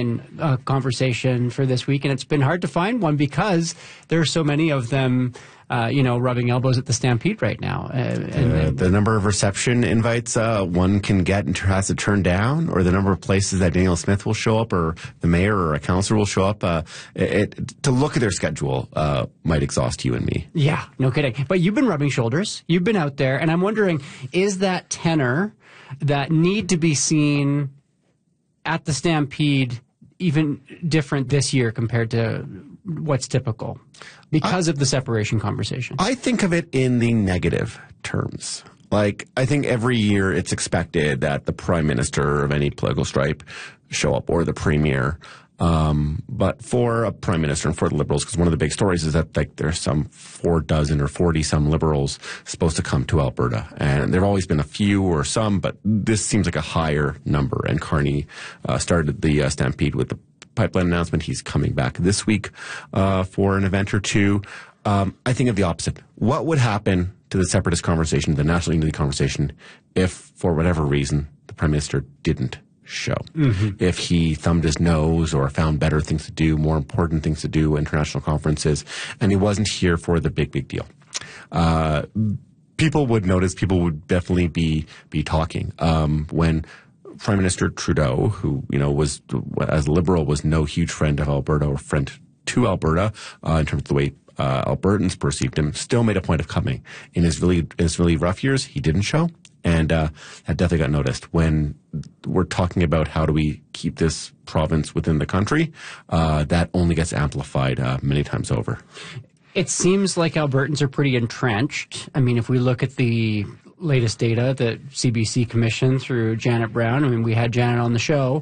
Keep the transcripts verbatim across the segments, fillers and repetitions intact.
headline uh, conversation for this week, and it's been hard to find one because there are so many of them, uh, you know, rubbing elbows at the Stampede right now. Uh, and, uh, and, the number of reception invites uh, one can get and has to turn down, or the number of places that Danielle Smith will show up, or the mayor or a councillor will show up. Uh, it, it, to look at their schedule uh, might exhaust you and me. Yeah, no kidding. But you've been rubbing shoulders. You've been out there, and I'm wondering, is that tenor, that need to be seen at the Stampede, even different this year compared to what's typical because I, of the separation conversation? I think of it in the negative terms. Like, I think every year it's expected that the prime minister of any political stripe show up, or the premier. Um, but for a prime minister and for the Liberals, because one of the big stories is that like there's some four dozen or forty some Liberals supposed to come to Alberta, and there have always been a few or some, but this seems like a higher number. And Carney uh, started the uh, Stampede with the pipeline announcement. He's coming back this week uh, for an event or two. Um, I think of the opposite. What would happen to the separatist conversation, the national unity conversation, if for whatever reason the prime minister didn't show? Mm-hmm. If he thumbed his nose or found better things to do, more important things to do, international conferences, and he wasn't here for the big, big deal. Uh, people would notice, people would definitely be, be talking. Um, when Prime Minister Trudeau, who, you know, was, as a Liberal, was no huge friend of Alberta or friend to Alberta, uh, in terms of the way uh, Albertans perceived him, still made a point of coming. In his really, in his really rough years, he didn't show. And uh, that definitely got noticed. When we're talking about how do we keep this province within the country, uh, that only gets amplified uh, many times over. It seems like Albertans are pretty entrenched. I mean, if we look at the latest data that C B C commissioned through Janet Brown, I mean, we had Janet on the show.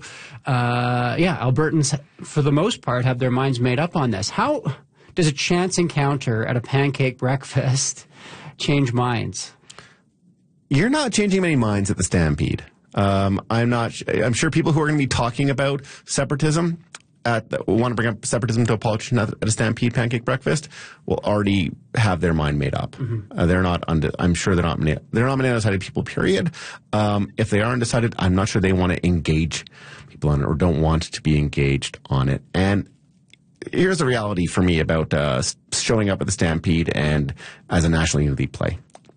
Uh, yeah, Albertans, for the most part, have their minds made up on this. How does a chance encounter at a pancake breakfast change minds? You're not changing many minds at the Stampede. Um, I'm not. I'm sure people who are going to be talking about separatism at the, want to bring up separatism to a politician at, at a Stampede pancake breakfast will already have their mind made up. Mm-hmm. Uh, they're not. Unde- I'm sure they're not. Many, they're not many undecided people. Period. Um, if they are undecided, I'm not sure they want to engage people on it or don't want to be engaged on it. And here's the reality for me about uh, showing up at the Stampede and as a national unity play.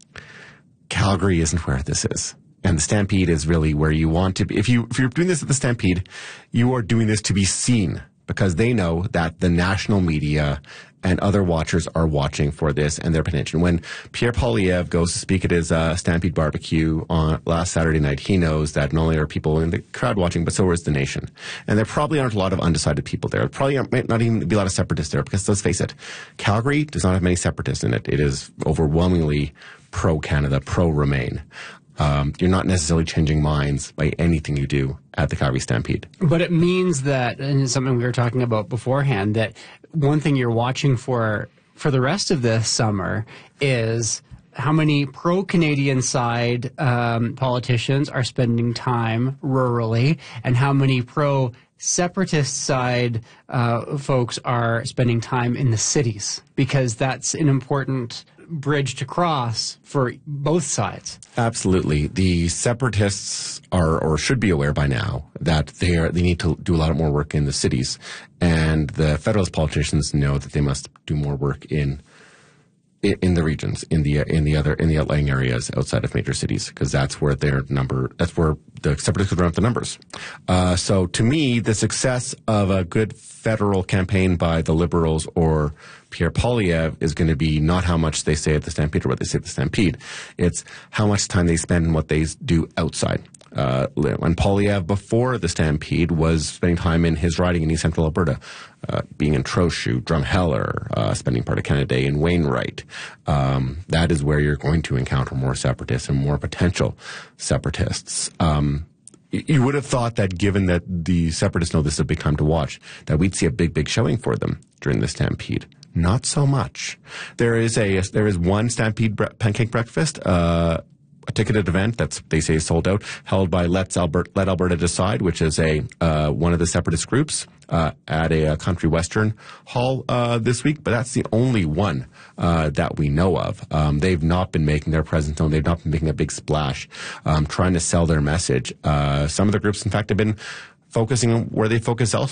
Calgary isn't where this is. And the Stampede is really where you want to be. If, you, if you're doing this at the Stampede, you are doing this to be seen because they know that the national media and other watchers are watching for this and their attention. When Pierre Poilievre goes to speak at his uh, Stampede barbecue on last Saturday night, he knows that not only are people in the crowd watching, but so is the nation. And there probably aren't a lot of undecided people there. There probably aren't, might not even be a lot of separatists there because let's face it, Calgary does not have many separatists in it. It is overwhelmingly pro-Canada, pro-Remain. Um, you're not necessarily changing minds by anything you do at the Calgary Stampede. But it means that, and it's something we were talking about beforehand, that one thing you're watching for for the rest of this summer is how many pro-Canadian side um, politicians are spending time rurally and how many pro separatist side uh, folks are spending time in the cities, because that's an important bridge to cross for both sides. Absolutely. The separatists are, or should be aware by now, that they are, they need to do a lot more work in the cities. And the Federalist politicians know that they must do more work in in the regions, in the in the other in the outlying areas outside of major cities, because that's where their number, that's where the separatists could run up the numbers. Uh, so to me, the success of a good federal campaign by the Liberals or Pierre Poilievre is going to be not how much they say at the Stampede or what they say at the Stampede. It's how much time they spend and what they do outside. Uh, when Poilievre, before the Stampede, was spending time in his riding in East Central Alberta, uh, being in Trochu, Drumheller, uh, spending part of Canada Day in Wainwright. Um, that is where you're going to encounter more separatists and more potential separatists. Um, you would have thought that, given that the separatists know this is a big time to watch, that we'd see a big, big showing for them during the Stampede. Not so much. There is a there is one Stampede bre- pancake breakfast, uh, a ticketed event that's, they say, is sold out, held by Let's Alberta, Let Alberta Decide, which is a uh, one of the separatist groups uh, at a, a country western hall uh, this week. But that's the only one uh, that we know of. Um, they've not been making their presence known. They've not been making a big splash, um, trying to sell their message. Uh, some of the groups, in fact, have been focusing on where they focus elsewhere.